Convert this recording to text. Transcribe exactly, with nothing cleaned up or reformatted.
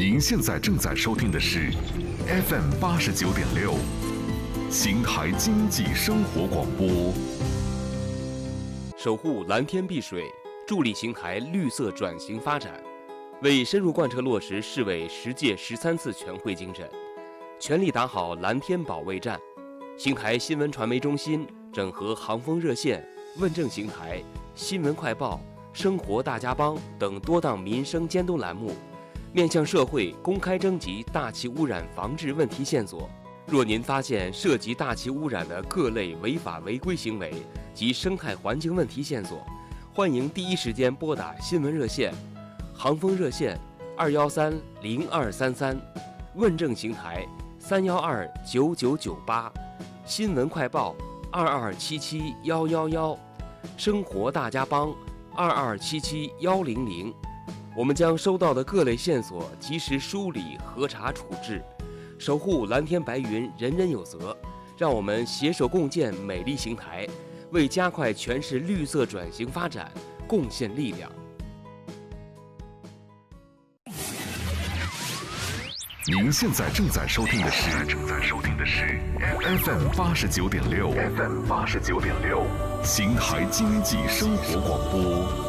您现在正在收听的是 F M 八十九点六，邢台经济生活广播。 守护蓝天碧水，助力邢台绿色转型发展，为深入贯彻落实市委十届十三次全会精神，全力打好蓝天保卫战。邢台新闻传媒中心整合航风热线、问政邢台、新闻快报、生活大家帮等多档民生监督栏目，面向社会公开征集大气污染防治问题线索。若您发现涉及大气污染的各类违法违规行为及生态环境问题线索，欢迎第一时间拨打新闻热线、航风热线二幺三零二三三，问政邢台三幺二九九九八，新闻快报二二七七幺幺幺，生活大家帮二二七七幺零零。我们将收到的各类线索及时梳理、核查、处置，守护蓝天白云，人人有责。让我们携手共建美丽邢台，为加快全市绿色转型发展贡献力量。 您现在正在收听的是正在收听的是 F M 八十九点六 F M 八十九点六，邢台经济生活广播。